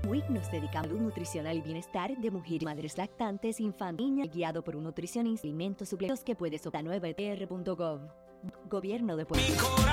WIC nos dedicamos a la salud nutricional y bienestar de mujeres, madres lactantes, infantes, niñas, guiado por un nutricionista, alimentos suplementos que puedes obtener a 9pr.gov. Gobierno de Puerto Rico.